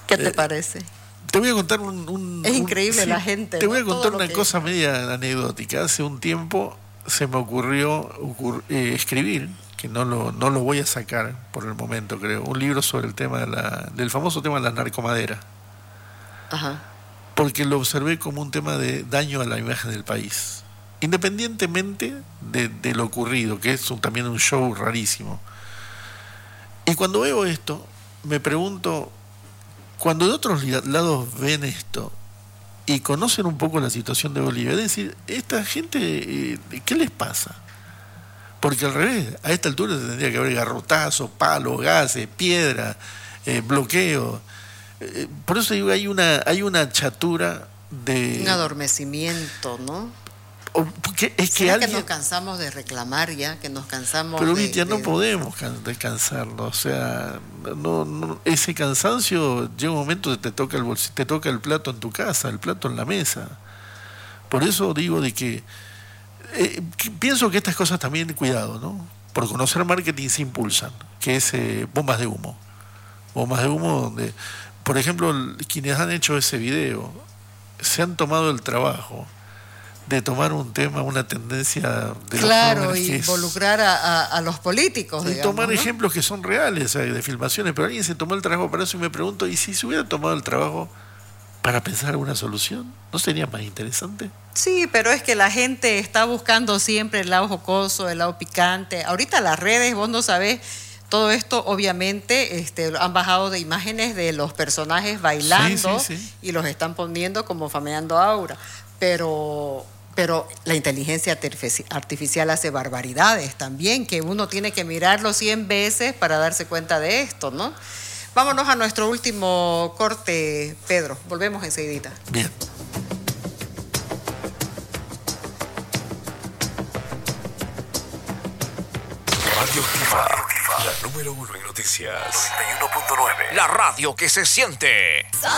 ¿Qué te parece? Te voy a contar es increíble la gente. Te voy a contar una que... cosa media anecdótica. Hace un tiempo se me ocurrió escribir, que no lo voy a sacar por el momento, creo, un libro sobre el tema del famoso tema de la narcomadera. Ajá. Porque lo observé como un tema de daño a la imagen del país, independientemente de lo ocurrido, que es también un show rarísimo. Y cuando veo esto, me pregunto, cuando de otros lados ven esto y conocen un poco la situación de Bolivia, es decir, esta gente, ¿qué les pasa? Porque al revés, a esta altura tendría que haber garrotazos, palos, gases, piedra, bloqueo. Por eso digo, hay una chatura de... Un adormecimiento, ¿no? Es que alguien... que nos cansamos de reclamar ya, que nos cansamos. Pero Vitia, no podemos descansarlo, o sea, no, ese cansancio llega un momento que te toca el bolsillo, te toca el plato en tu casa, el plato en la mesa. Por eso digo de que pienso que estas cosas también, cuidado, ¿no? Por conocer marketing se impulsan, que es bombas de humo donde, por ejemplo, quienes han hecho ese video se han tomado el trabajo de tomar un tema, una tendencia de claro, y involucrar a los políticos, y digamos, tomar ¿no? ejemplos que son reales, de filmaciones, pero alguien se tomó el trabajo para eso y me pregunto, ¿y si se hubiera tomado el trabajo para pensar alguna solución? ¿No sería más interesante? Sí, pero es que la gente está buscando siempre el lado jocoso, el lado picante. Ahorita las redes, vos no sabés, todo esto obviamente han bajado de imágenes de los personajes bailando, sí. Y los están poniendo como fameando aura, pero la inteligencia artificial hace barbaridades también, que uno tiene que mirarlo 100 veces para darse cuenta de esto, ¿no? Vámonos a nuestro último corte, Pedro. Volvemos enseguidita. Bien. Radio Activa, la número 1 en noticias. 91.9. La radio que se siente.